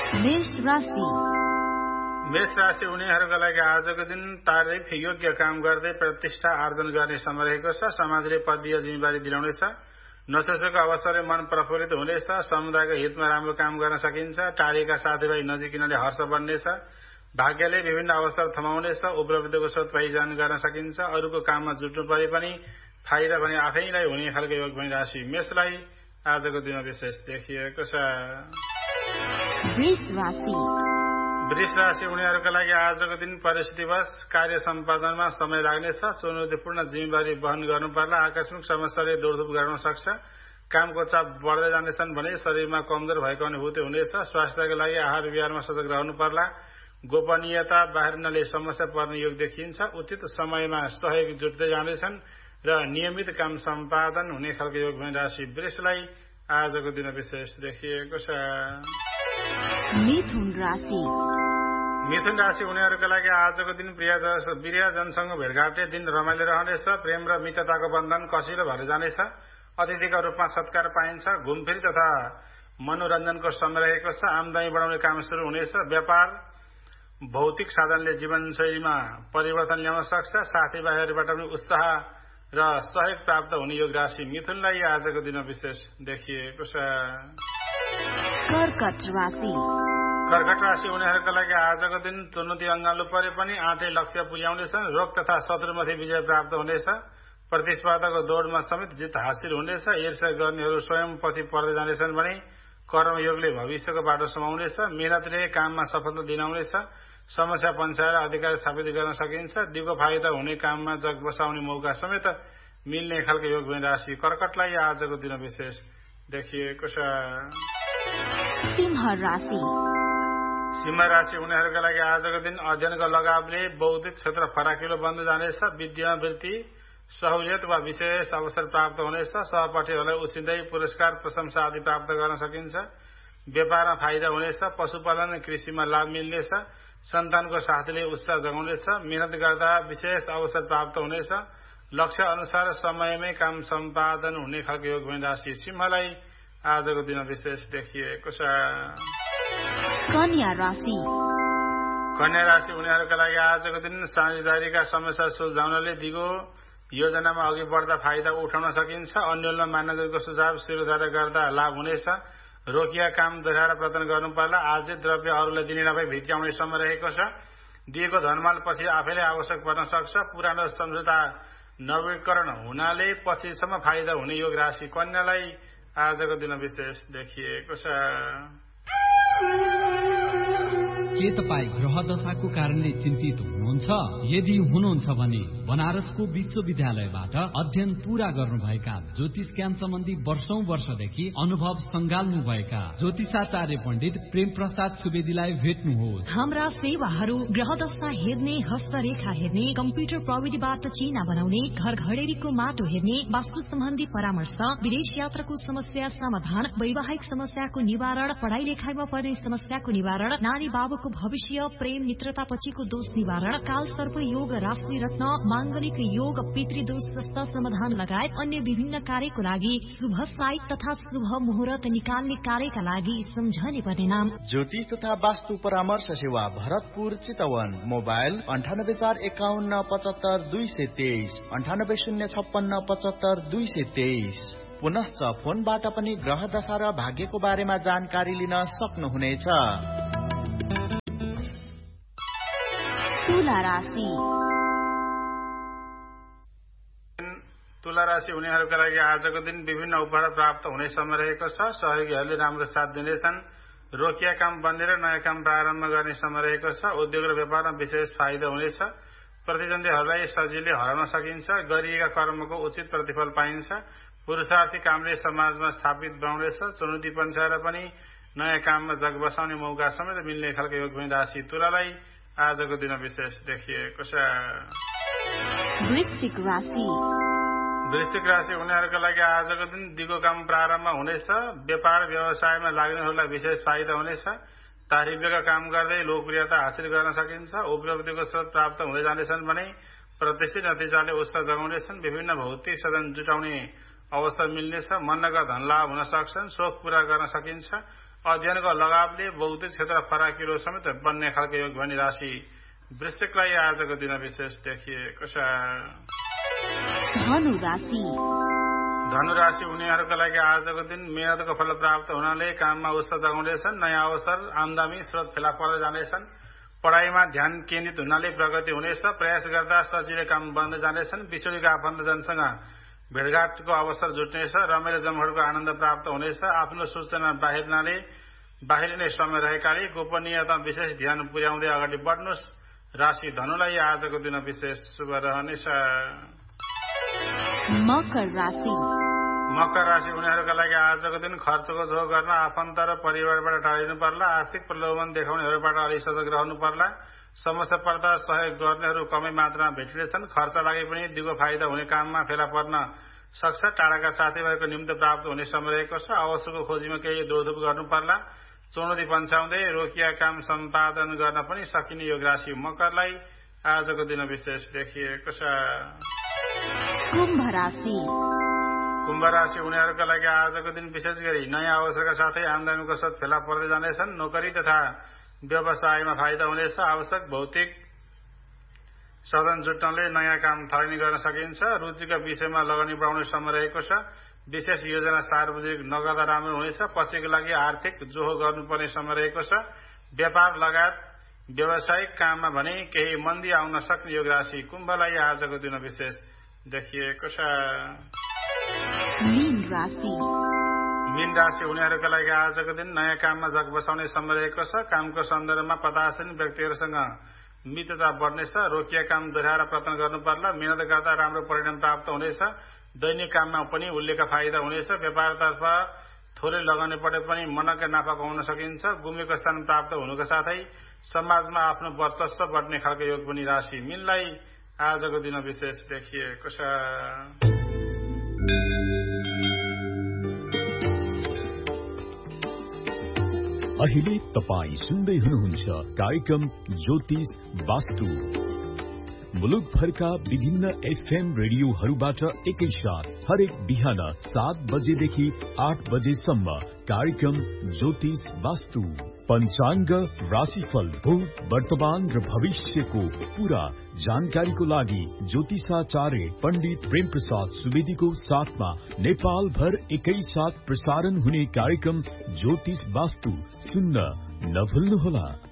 मेष राशि उनीहरूका लागि आजको दिन तारिफ योग्य काम गर्दै प्रतिष्ठा आर्जन गर्ने समय रहेको छ। समाजले पदीय जिम्मेवारी दिलाउनेछ। नसोचेको अवसरले मन प्रफुल्लित हुनेछ। समुदायको हितमा राम्रो काम गर्न सकिन्छ। टाढेका साथीभाइ नजिकिनाले हर्ष बन्नेछ। भाग्यले विभिन्न अवसर थमाउनेछ। उपलब्धिको स्रोत पहिचान गर्न सकिन्छ। अरूको काममा जुट्नु परे पनि फाइदा भने आफैलाई हुने खालको योग भनी राशि मेषलाई आजको दिन विशेष देखिएको छ। वृष राशि उनीहरूका लागि आजको दिन परिस्थितिवश कार्य सम्पादनमा समय लाग्नेछ। चुनौतीपूर्ण जिम्मेवारी वहन गर्नु पर्ला। आकस्मिक समस्याले दौडधुप गर्न सक्छ। कामको चाप बढ्दै जानेछन् भने शरीरमा कमजोर भएको अनुभूति हुनेछ। स्वास्थ्यका लागि आहार विहारमा सजग रहनु पर्ला। गोपनीयता बाहिरले समस्या पर्ने योग देखिन्छ। उचित समयमा सहयोग जुट्दै जानेछन् र नियमित काम सम्पादन हुने खालको योग भनी राशि वृषलाई आजको दिन विशेष देखिएको छ। मिथुन राशि उनीहरूका लागि आजको दिन प्रियजनसँग भेटघाटले दिन रमाइलो रहनेछ। प्रेम र मित्रताको बन्धन कसिलो भएर जानेछ। अतिथिका रूपमा सत्कार पाइन्छ। घुमफिर तथा मनोरञ्जनको समय रहेको छ। आमदानी बढाउने काम सुरु हुनेछ। व्यापार भौतिक साधनले जीवनशैलीमा परिवर्तन ल्याउन सक्छ। साथीभाइहरूबाट पनि उत्साह र सहयोग प्राप्त हुने योग राशि मिथुनलाई आजको दिन विशेष देखिएको छ। कर्कट राशि उनीहरूका लागि आजको दिन चुनौती अँगाल्नु परे पनि आँटे लक्ष्य पुर्याउनेछन्। रोग तथा शत्रुमाथि विजय प्राप्त हुनेछ। प्रतिस्पर्धाको दौडमा समेत जित हासिल हुनेछ। ईर्ष्या गर्नेहरू स्वयं पछि पर्दै जानेछन् भने कर्मयोगले भविष्यको बाटो समाउनेछ। मेहनतले काममा सफलता दिलाउनेछ। समस्या पन्छाएर अधिकार स्थापित गर्न सकिन्छ। दिगो फाइदा हुने काममा जग बसाउने मौका समेत मिल्ने खालको योग भनी राशि कर्कटलाई आजको दिन विशेष देखिएको छ। सिंह राशि उनीहरूका लागि आजको दिन अध्ययनको लगावले बौद्धिक क्षेत्र फराकिलो बन्दै जानेछ। विद्यामा वृत्ति सहुलियत वा विशेष अवसर प्राप्त हुनेछ। सहपाठीहरूलाई उछिन्दै पुरस्कार प्रशंसा आदि प्राप्त गर्न सकिन्छ। व्यापारमा फाइदा हुनेछ। पशुपालन कृषिमा लाभ मिल्नेछ। सन्तानको साथीले उत्साह जगाउनेछ। मेहनत गर्दा विशेष अवसर प्राप्त हुनेछ। लक्ष्य अनुसार समयमै काम सम्पादन हुने खालको योग भनी राशि सिंहलाई आजको दिन विशेष देखिएको छ। कन्या राशि उनीहरूका लागि आजको दिन साझेदारीका समस्या सुल्झाउनले दिगो योजनामा अघि बढ्दा फाइदा उठाउन सकिन्छ। अन्यलमा म्यानेजरको सुझाव स्वीकार गर्दा लाभ हुनेछ। रोकिया काम दोहोऱ्याएर प्रदान गर्नु पर्ला। आर्जित द्रव्य अरूलाई दिने नभई भित्र्याउने समय रहेको छ। दिएको धनमाल पछि आफैले आवश्यक पर्न सक्छ। पुरानो सम्झौता नवीकरण हुनाले पछिसम्म फाइदा हुने योग राशि कन्यालाई आजको दिन विशेष देखिएको छ। के तपाईँ ग्रह दशाको कारणले चिन्तित हुनुहुन्छ? यदि हुनुहुन्छ भने बनारसको विश्वविद्यालयबाट अध्ययन पूरा गर्नुभएका ज्योतिष ज्ञान सम्बन्धी वर्षौंदेखि अनुभव संगाल्नुभएका ज्योतिषाचार्य पण्डित प्रेम प्रसाद सुवेदीलाई भेट्नुहोस्। हाम्रा सेवाहरू ग्रह दशा हेर्ने, हस्तरेखा हेर्ने, कम्प्युटर प्रविधिबाट चिना बनाउने, घर घडेरीको माटो हेर्ने, वास्तु सम्बन्धी परामर्श, विदेश यात्राको समस्या समाधान, वैवाहिक समस्याको निवारण, पढाइ लेखाइमा पर्ने समस्याको निवारण, नानी बाबुको भविष्य, प्रेम मित्रता पछिको दोष निवारण, काल सर्प योग, राशि रत्न, मांगलिक योग, पितृदोष जस्ता समाधान लगायत अन्य विभिन्न कार्यको लागि शुभ साइत तथा शुभ मुहूर्त निकाल्ने कार्यका लागि सम्झने पर्ने नाम ज्योतिष तथा वास्तु परामर्श सेवा भरतपुर चितवन। मोबाइल 9841575223 9806575223। पुनश्च फोनबाट पनि ग्रह दशा र भाग्यको बारेमा जानकारी लिन सक्नुहुनेछ। तुला राशि उनीहरूका लागि आजको दिन विभिन्न उपहार प्राप्त हुने समय रहेको छ। सहयोगीहरूले राम्रो साथ दिनेछन्। रोकिया काम बन्देर नयाँ काम प्रारम्भ गर्ने समय रहेको छ। उद्योग र व्यापारमा विशेष फाइदा हुनेछ। प्रतिद्वन्दीहरूलाई सजिलै हराउन सकिन्छ। गरिएका कर्मको उचित प्रतिफल पाइन्छ। पुरुषार्थी कामले समाजमा स्थापित बनाउनेछ। चुनौती पन्छाएर पनि नयाँ काममा जग बसाउने मौका समेत मिल्ने खालको योग भनी राशि तुलालाई आजको दिन विशेष देखिएको छ। वृश्चिक राशि उनीहरूका लागि आजको दिन दिगो काम प्रारम्भ हुनेछ। व्यापार व्यवसायमा लाग्नेहरूलाई विशेष फाइदा हुनेछ। तारिफका काम गर्दै लोकप्रियता हासिल गर्न सकिन्छ। उपलब्धिको स्रोत प्राप्त हुँदै जानेछन् भने प्रतिष्ठित नतिजाले उत्साह जगाउनेछन्। विभिन्न भौतिक साधन जुटाउने अवसर मिल्नेछ। मनका धन लाभ हुन सक्छन्। शोक पूरा गर्न सकिन्छ। अध्ययनको लगावले भौतिक क्षेत्र फराकिलो समेत बन्ने खालको योग भनी राशि वृश्चिकलाई आजको दिन विशेष देखिएको छ। धनु राशि उनीहरूका लागि आजको दिन मेहनतको फल प्राप्त हुनाले काममा उत्साह जगाउनेछन्। नयाँ अवसर आमदानी स्रोत फेला पर्दै जानेछन्। पढाइमा ध्यान केन्द्रित हुनाले प्रगति हुनेछ। प्रयास गर्दा सजिलै काम बन्दै जानेछन्। बिछोडीका आफन्तजनसँग भेटघाटको अवसर जुट्नेछ। रमाइलो जमघटको आनन्द प्राप्त हुनेछ। आफ्नो सूचना बाहिर नै समय रहेकाले गोपनीयता विशेष ध्यान पुर्याउँदै अगाडि बढ्नुहोस्। राशि धनुलाई आजको दिन विशेष शुभ रहनेछ। मकर राशि उनीहरूका लागि आजको दिन खर्चको जोग गर्न आफन्त र परिवारबाट टाढिनु पर्ला। आर्थिक प्रलोभन देखाउनेहरूबाट अलि सजग रहनु पर्ला। समस्या पर्दा सहयोग गर्नेहरू कमै मात्रामा भेटिनेछन्। खर्च लागे पनि दिगो फाइदा हुने काममा फेला पर्न सक्छ। टाढाका साथीभाइको निम्ति प्राप्त हुने समय रहेको छ। अवसरको खोजीमा केही दौडधुप गर्नु पर्ला। चुनौती पन्छाउँदै रोकिया काम सम्पादन गर्न पनि सकिने योग राशि मकरलाई आजको दिन विशेष देखिएको छ। कुम्भ राशि उनीहरूका लागि आजको दिन विशेष गरी नयाँ अवसरका साथै आमदानीको स्रोत फेला पर्दै जानेछन्। नोकरी तथा व्यवसायमा फाइदा हुनेछ। आवश्यक भौतिक साधन जुट्नले नयाँ काम थालनी गर्न सकिन्छ। रुचिका विषयमा लगानी बढाउने समय रहेको छ। विशेष योजना सार्वजनिक नगर्दा राम्रो हुनेछ। पछिको लागि आर्थिक जोहो गर्नुपर्ने समय रहेको छ। व्यापार लगायत व्यावसायिक काममा भने केही मन्दी आउन सक्ने योग राशि कुम्भलाई आजको दिन विशेष देखिएको छ। मीन राशि उनीहरूका लागि आजको दिन नयाँ काममा जग बसाउने समय रहेको छ। कामको सन्दर्भमा पदासीन व्यक्तिहरूसँग मित्रता बढ्नेछ। रोकिया काम दोहोऱ्याएर प्रयत्न गर्नु पर्ला। मेहनत गर्दा राम्रो परिणाम प्राप्त हुनेछ। दैनिक काममा पनि उल्लेख फाइदा हुनेछ। व्यापारतर्फ थोरै लगाउने परे पनि मनकै नाफा कमाउन सकिन्छ। गुमेको स्थान प्राप्त हुनुका साथै समाजमा आफ्नो वर्चस्व बढ्ने खालको योग पनि राशि मीनलाई आजको दिन विशेष देखिएको छ। अहिले तपाई सुन्दै हुनुहुन्छ कार्यक्रम ज्योतिष वास्तु। मुलुकभरका विभिन्न एफएम रेडियोहरूबाट एकैसाथ हरेक बिहान 7 बजेदेखि 8 बजेसम्म कार्यक्रम ज्योतिष वास्तु। पञ्चाङ्ग, राशिफल, भूत, वर्तमान र भविष्यको पूरा जानकारीको लागि ज्योतिषाचार्य पण्डित प्रेम प्रसाद सुवेदीको साथमा नेपाल भर एकैसाथ प्रसारण हुने कार्यक्रम ज्योतिष वास्तु सुन्न नभुल्नुहोला।